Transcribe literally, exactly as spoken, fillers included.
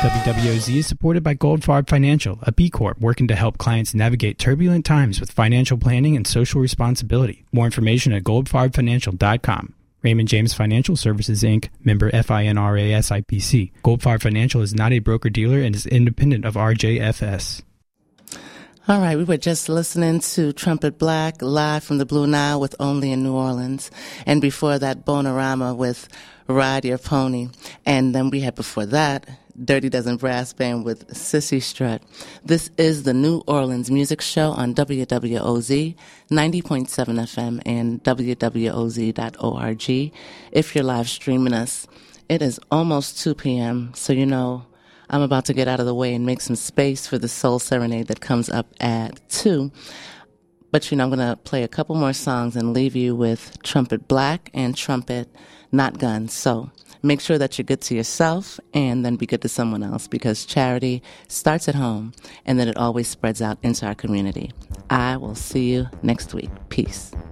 W W O Z is supported by Goldfarb Financial, a B Corp working to help clients navigate turbulent times with financial planning and social responsibility. More information at goldfarb financial dot com. Raymond James Financial Services, Incorporated, member FINRA S I P C. Goldfarb Financial is not a broker-dealer and is independent of R J F S. All right, we were just listening to Trumpet Black live from the Blue Nile with Only in New Orleans. And before that, Bonorama with Ride Your Pony. And then we had before that, Dirty Dozen Brass Band with Sissy Strut. This is the New Orleans Music Show on W W O Z, ninety point seven F M and W W O Z dot org. If you're live streaming us, it is almost two p.m., so you know I'm about to get out of the way and make some space for the Soul Serenade that comes up at two. But, you know, I'm going to play a couple more songs and leave you with Trumpet Black and Trumpet Not Guns. So make sure that you're good to yourself and then be good to someone else, because charity starts at home and then it always spreads out into our community. I will see you next week. Peace.